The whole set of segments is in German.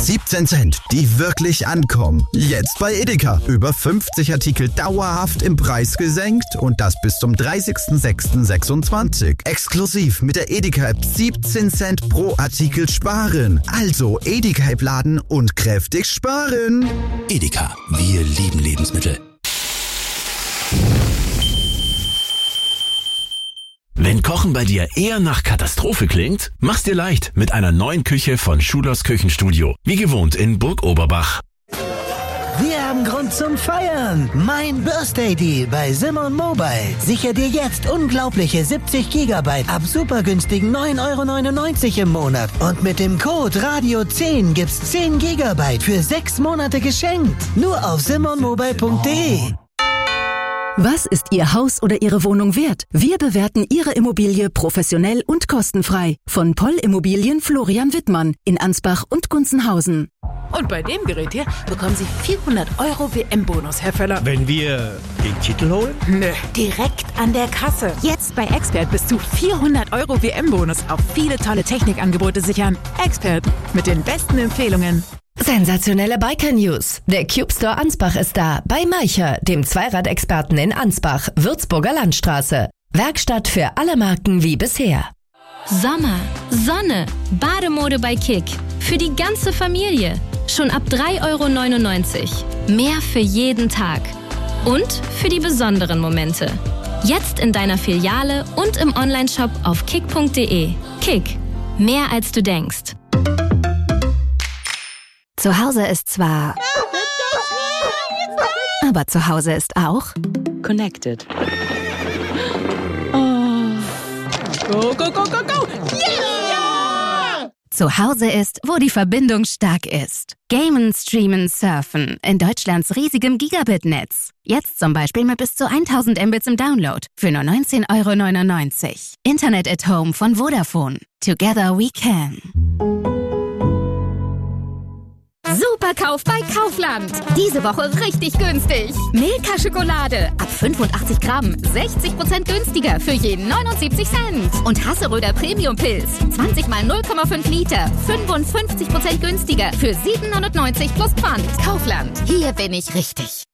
17 Cent, die wirklich ankommen. Jetzt bei Edeka. Über 50 Artikel dauerhaft im Preis gesenkt und das bis zum 30.06.26. Exklusiv mit der Edeka-App 17 Cent pro Artikel sparen. Also Edeka-App laden und kräftig sparen. Edeka, wir lieben Lebensmittel. Wenn Kochen bei dir eher nach Katastrophe klingt, mach's dir leicht mit einer neuen Küche von Schulers Küchenstudio. Wie gewohnt in Burg Oberbach. Wir haben Grund zum Feiern. Mein Birthday Deal bei Simon Mobile. Sicher dir jetzt unglaubliche 70 GB ab super günstigen 9,99 € im Monat. Und mit dem Code Radio10 gibt's 10 GB für 6 Monate geschenkt. Nur auf simonmobile.de. Was ist Ihr Haus oder Ihre Wohnung wert? Wir bewerten Ihre Immobilie professionell und kostenfrei. Von Poll Immobilien Florian Wittmann in Ansbach und Gunzenhausen. Und bei dem Gerät hier bekommen Sie 400 € WM-Bonus, Herr Völler. Wenn wir den Titel holen? Nö, direkt an der Kasse. Jetzt bei Expert bis zu 400 € WM-Bonus auf viele tolle Technikangebote sichern. Expert mit den besten Empfehlungen. Sensationelle Biker-News. Der Cube Store Ansbach ist da, bei Maicher, dem Zweirad-Experten in Ansbach, Würzburger Landstraße. Werkstatt für alle Marken wie bisher. Sommer, Sonne, Bademode bei Kick. Für die ganze Familie. Schon ab 3,99 €. Mehr für jeden Tag. Und für die besonderen Momente. Jetzt in deiner Filiale und im Onlineshop auf kick.de. Kick. Mehr als du denkst. Zu Hause ist zwar... Aber zu Hause ist auch... Connected. Go, go, go, go, go! Yeah! Zu Hause ist, wo die Verbindung stark ist. Gamen, streamen, surfen. In Deutschlands riesigem Gigabit-Netz. Jetzt zum Beispiel mit bis zu 1000 Mbits im Download. Für nur 19,99 €. Internet at Home von Vodafone. Together we can. Superkauf bei Kaufland. Diese Woche richtig günstig. Milka-Schokolade ab 85 Gramm 60% günstiger für jeden 79 Cent. Und Hasseröder Premium-Pilz 20 mal 0,5 Liter 55% günstiger für 7,99 € plus Pfand. Kaufland, hier bin ich richtig.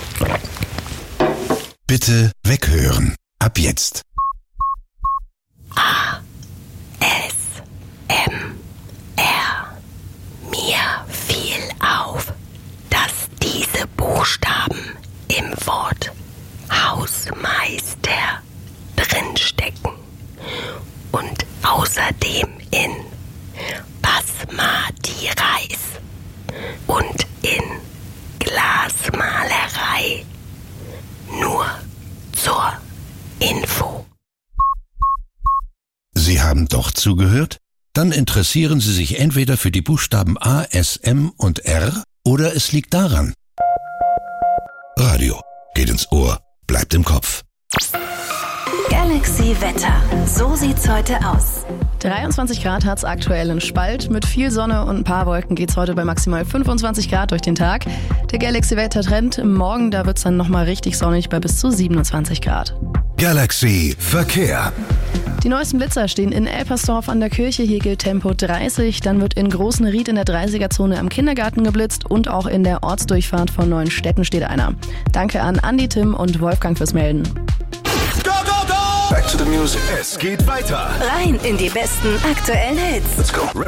Bitte weghören. Ab jetzt. ASMR. Mir fiel auf, dass diese Buchstaben im Wort Hausmeister drinstecken und außerdem in Basmati Reis und in Glasmalerei. Nur zur Info. Sie haben doch zugehört? Dann interessieren Sie sich entweder für die Buchstaben A, S, M und R oder es liegt daran. Radio geht ins Ohr, bleibt im Kopf. Galaxy Wetter. So sieht's heute aus. 23 Grad hat's aktuell in Spalt. Mit viel Sonne und ein paar Wolken geht's heute bei maximal 25 Grad durch den Tag. Der Galaxy Wetter Trend. Morgen, da wird's dann nochmal richtig sonnig bei bis zu 27 Grad. Galaxy Verkehr. Die neuesten Blitzer stehen in Elpersdorf an der Kirche. Hier gilt Tempo 30. Dann wird in Großenried in der 30er-Zone am Kindergarten geblitzt und auch in der Ortsdurchfahrt von Neuenstetten steht einer. Danke an Andi, Tim und Wolfgang fürs Melden. Go, go, go! Back to the music. Es geht weiter. Rein in die besten aktuellen Hits. Let's go.